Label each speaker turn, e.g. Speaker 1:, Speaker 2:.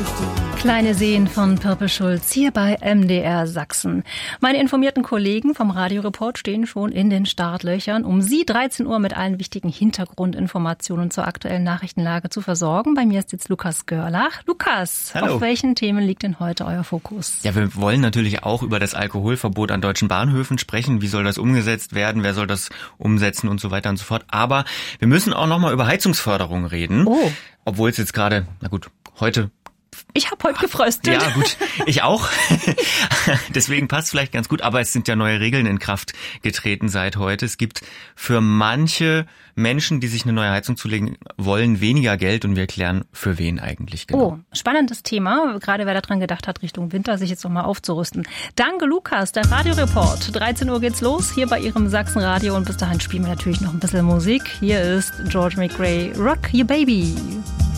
Speaker 1: Kleine Seen von Purple Schulz hier bei MDR Sachsen. Meine informierten Kollegen vom Radioreport stehen schon in den Startlöchern, um Sie 13 Uhr mit allen wichtigen Hintergrundinformationen zur aktuellen Nachrichtenlage zu versorgen. Bei mir ist jetzt Lukas Görlach. Lukas,
Speaker 2: hallo.
Speaker 1: Auf welchen Themen liegt denn heute euer Fokus?
Speaker 2: Ja, wir wollen natürlich auch über das Alkoholverbot an deutschen Bahnhöfen sprechen. Wie soll das umgesetzt werden? Wer soll das umsetzen und so weiter und so fort. Aber wir müssen auch nochmal über Heizungsförderung reden.
Speaker 1: Oh.
Speaker 2: Obwohl es jetzt gerade, heute...
Speaker 1: Ich habe heute gefröstet.
Speaker 2: Ja, gut, ich auch. Deswegen passt es vielleicht ganz gut. Aber es sind ja neue Regeln in Kraft getreten seit heute. Es gibt für manche Menschen, die sich eine neue Heizung zulegen wollen, weniger Geld. Und wir erklären, für wen eigentlich genau.
Speaker 1: Oh, spannendes Thema. Gerade wer daran gedacht hat, Richtung Winter sich jetzt nochmal aufzurüsten. Danke, Lukas. Der Radioreport. 13 Uhr geht's los hier bei Ihrem Sachsenradio. Und bis dahin spielen wir natürlich noch ein bisschen Musik. Hier ist George McRae, Rock Your Baby.